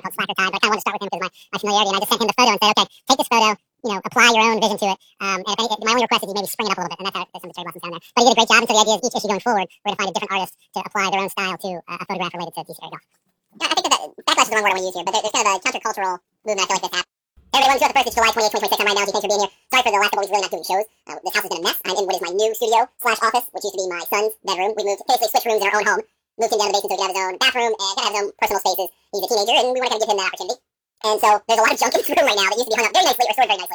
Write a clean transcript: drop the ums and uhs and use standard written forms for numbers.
called Slacker Time, but I kind of wanted to start with him because of my familiarity, and I just sent him the photo and said, okay, take this photo, apply your own vision to it. And my only request is you maybe spring it up a little bit, and that's how there's some of the cherry blossoms down there. But he did a great job, and so the idea is each issue going forward, we're going to find a different artist to apply their own style to a photograph related to DC Area Golf. Yeah, I think that backlash is the wrong word I want to use here, but there's kind of a countercultural movement I feel like that's happening. Hey everyone, it's the 1st of July 28, 2026. I'm Ryan Algy. Thanks for being here. Sorry for the last couple weeks really not doing shows. This house has been a mess. I'm in what is my new studio/office, which used to be my son's bedroom. We moved, basically switched rooms in our own home. Moved him down to the basement so he could have his own bathroom and kind of have his own personal spaces. He's a teenager, and we want to kind of give him that opportunity. And so there's a lot of junk in this room right now that used to be hung up very nicely or stored very nicely.